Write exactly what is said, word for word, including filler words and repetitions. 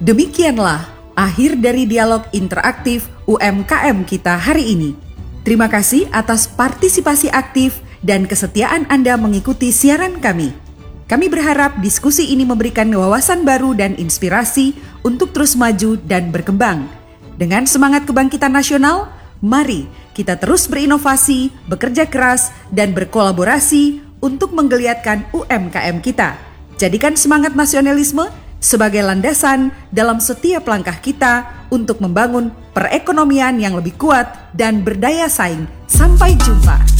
Demikianlah akhir dari dialog interaktif U M K M kita hari ini. Terima kasih atas partisipasi aktif dan kesetiaan Anda mengikuti siaran kami. Kami berharap diskusi ini memberikan wawasan baru dan inspirasi untuk terus maju dan berkembang. Dengan semangat kebangkitan nasional, mari kita terus berinovasi, bekerja keras, dan berkolaborasi untuk menggeliatkan U M K M kita. Jadikan semangat nasionalisme sebagai landasan dalam setiap langkah kita untuk membangun perekonomian yang lebih kuat dan berdaya saing. Sampai jumpa.